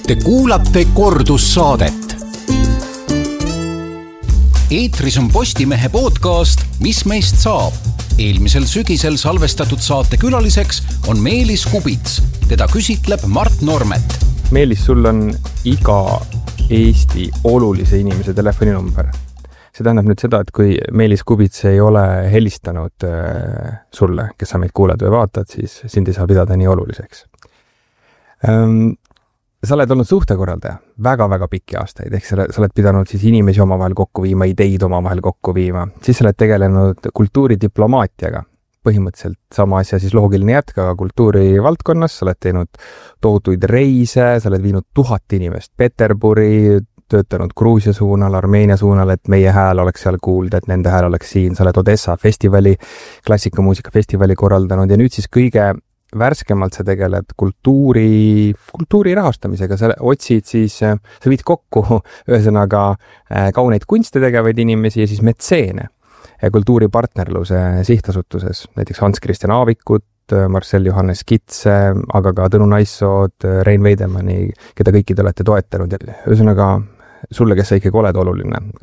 Te kuulate kordussaadet. Eetris on Postimehe podcast Mis meist saab? Eelmisel sügisel salvestatud saate külaliseks on Meelis Kubits. Teda küsitleb Mart Normet. Meelis, sul on iga Eesti olulise inimese telefoninumber. See tähendab nüüd seda, et kui Meelis Kubits ei ole helistanud sulle, kes sa meid kuuled või vaatad, siis sind ei saa pidada nii oluliseks. Sa oled olnud suhtekorraldaja väga-väga pikki aastaid, ehk sa oled pidanud siis inimesi omavahel kokku viima, ideid omavahel kokku viima. Siis sa oled tegelenud kultuuridiplomaatiaga. Põhimõtteliselt sama asja siis loogiline jätk, aga kultuuri valdkonnas sa oled teinud tohutuid reise, sa oled viinud 1000 inimest Peterburi, töötanud Gruusia suunal, Armeenia suunal, et meie hääl oleks seal kuulda, et nende hääl oleks siin. Sa oled Odessa festivali, klassikamuusikafestivali korraldanud ja nüüd siis kõige värskemalt sa tegeled kultuuri rahastamisega. Sa otsid siis, sa viid kokku ühesõnaga kauneid kunste tegevaid inimesi ja siis metseene kultuuripartnerluse sihtasutuses. Näiteks Hans Christian Aavikut, Marcel Johannes Kitse, aga ka Tõnu Naissood, Rein Veidemanni, keda kõiki te olete toetanud. Ühesõnaga, sulle, kes sa ikkagi oled oluline,